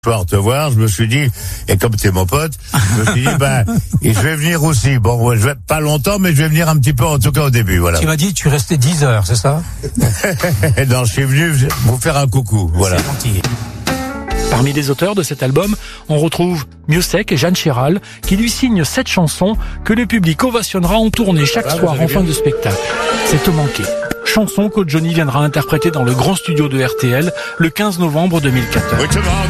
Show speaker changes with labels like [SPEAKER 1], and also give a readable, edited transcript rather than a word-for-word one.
[SPEAKER 1] soir te voir, je me suis dit, et comme t'es mon pote, je me suis dit, et je vais venir aussi. Bon, ouais, je vais pas longtemps, mais je vais venir un petit peu, en tout cas au début, voilà.
[SPEAKER 2] Tu m'as dit, tu restais 10 heures, c'est ça?
[SPEAKER 1] Non, je suis venu vous faire un coucou, voilà.
[SPEAKER 2] C'est gentil.
[SPEAKER 3] Parmi les auteurs de cet album, on retrouve Miossec et Jeanne Chéral, qui lui signent 7 chansons que le public ovationnera en tournée chaque soir en fin de spectacle. C'est Te manquer. Chanson que Johnny viendra interpréter dans le grand studio de RTL le 15 novembre 2014.